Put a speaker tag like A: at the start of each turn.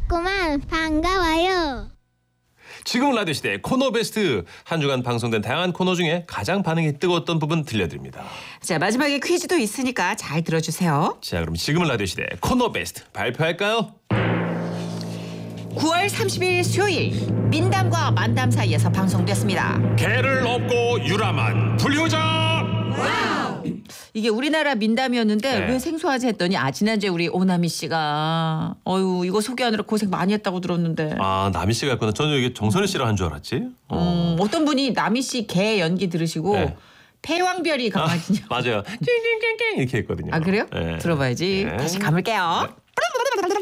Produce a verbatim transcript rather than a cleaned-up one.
A: 반갑구만. 반가워요.
B: 지금은 라디오 시대 코너 베스트. 한 주간 방송된 다양한 코너 중에 가장 반응이 뜨거웠던 부분 들려드립니다.
C: 자, 마지막에 퀴즈도 있으니까 잘 들어주세요.
B: 자, 그럼 지금은 라디오 시대 코너 베스트 발표할까요?
C: 구월 삼십일 수요일 민담과 만담 사이에서 방송됐습니다.
B: 개를 업고 유람한 불효자.
C: 이게 우리나라 민담이었는데
B: 네.
C: 왜 생소하지 했더니 아 지난주에 우리 오나미 씨가 어유 이거 소개하느라 고생 많이 했다고 들었는데
B: 아, 나미 씨가 했구나. 저는 이게 정선희 씨라 한 줄 알았지. 어.
C: 음, 어떤 분이 나미 씨 개 연기 들으시고
B: 네.
C: 폐왕별이 강아지냐
B: 맞아요. 찡찡찡찡 이렇게 했거든요.
C: 아 그래요?
B: 네.
C: 들어봐야지.
B: 네.
C: 다시 감을게요.